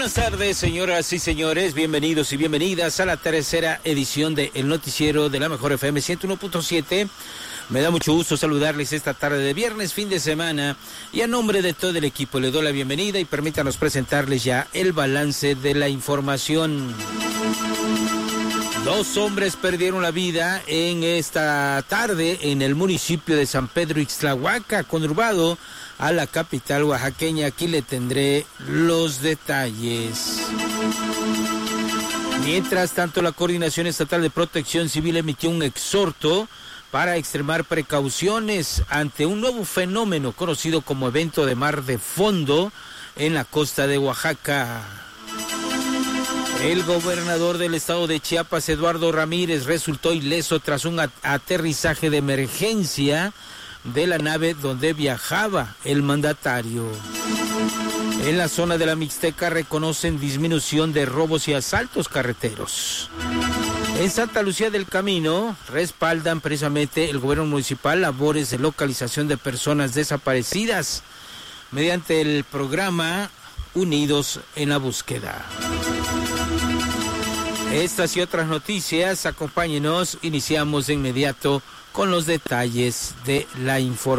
Buenas tardes, señoras y señores, bienvenidos y bienvenidas a la tercera edición de El Noticiero de la Mejor FM 101.7. Me da mucho gusto saludarles esta tarde de viernes, fin de semana, y a nombre de todo el equipo le doy la bienvenida y permítanos presentarles ya el balance de la información. 2 hombres perdieron la vida en esta tarde en el municipio de San Pedro Ixtlahuaca, conurbado a la capital oaxaqueña. Aquí le tendré los detalles. Mientras tanto, la Coordinación Estatal de Protección Civil emitió un exhorto para extremar precauciones ante un nuevo fenómeno conocido como evento de mar de fondo en la costa de Oaxaca. El gobernador del estado de Chiapas, Eduardo Ramírez, resultó ileso tras un aterrizaje de emergencia de la nave donde viajaba el mandatario. En la zona de la Mixteca reconocen disminución de robos y asaltos carreteros. En Santa Lucía del Camino respaldan precisamente el gobierno municipal labores de localización de personas desaparecidas mediante el programa Unidos en la Búsqueda. Estas y otras noticias, acompáñenos, iniciamos de inmediato con los detalles de la información.